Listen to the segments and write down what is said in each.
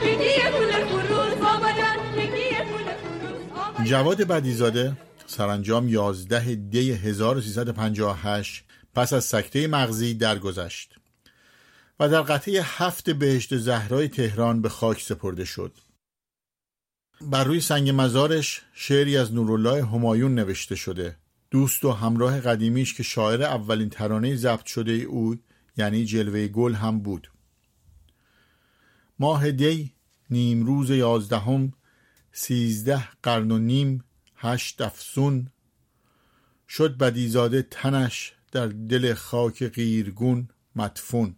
جواد بدیع‌زاده سرانجام 11 دی 1358 پس از سکته مغزی درگذشت و در قطعه 7 بهشت زهرای تهران به خاک سپرده شد. بر روی سنگ مزارش شعری از نورالله همایون نوشته شده، دوست و همراه قدیمیش که شاعر اولین ترانه ضبط شده او یعنی جلوه گل هم بود. ماه دی نیم روز 11 13 قرن و نیم 8 افسون، شد بدیع‌زاده تنش در دل خاک قیرگون مدفون.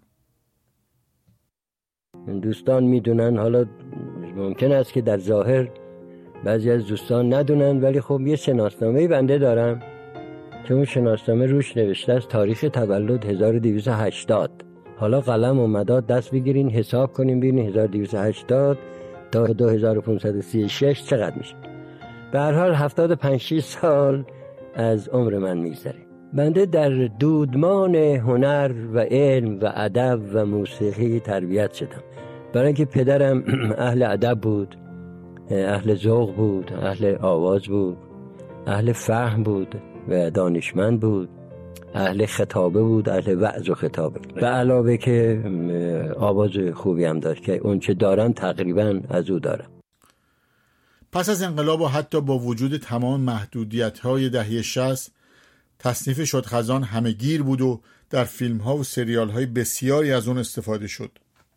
دوستان میدونن، حالا ممکن است که در ظاهر بعضی از دوستان ندونن، ولی خب یه شناسنامه بنده دارم که اون شناسنامه روش نوشته است تاریخ تولد 1280. حالا قلم و مداد دست بگیرین حساب کنیم ببینین 1280 تا 2536 چقدر میشه. به هر حال 75 سال از عمر من میگذره. بنده در دودمان هنر و علم و ادب و موسیقی تربیت شدم، برای اینکه پدرم اهل ادب بود، اهل ذوق بود، اهل آواز بود، اهل فهم بود و دانشمند بود، اهل خطابه بود، اهل وعظ و خطابه، به علاوه که آواز خوبی هم داشت که اون چه دارم تقریبا از او دارم. پس از انقلاب و حتی با وجود تمام محدودیت‌های دهه 60 تصنیف شدخزان همه گیر بود و در فیلم‌ها و سریال‌های بسیاری از اون استفاده شد.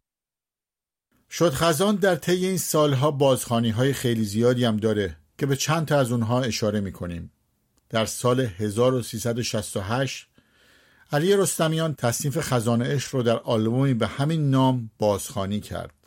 شدخزان در طی این سالها بازخوانی‌های خیلی زیادی هم داره که به چند تا از اونها اشاره می‌کنیم. در سال 1368 علی رستمیان تصنیف خزان عشق رو در آلبومی به همین نام بازخوانی کرد.